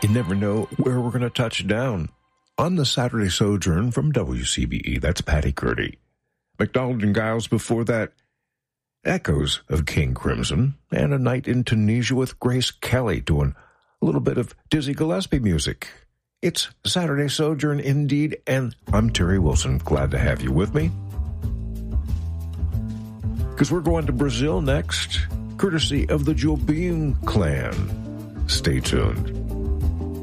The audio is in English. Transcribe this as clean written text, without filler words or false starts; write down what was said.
You never know where we're going to touch down. On the Saturday Sojourn from WCBE, that's Patty Curdy. McDonald and Giles before that, echoes of King Crimson, and A Night in Tunisia with Grace Kelly doing a little bit of Dizzy Gillespie music. It's Saturday Sojourn indeed, and I'm Terry Wilson. Glad to have you with me. Because we're going to Brazil next, courtesy of the Jobim clan. Stay tuned.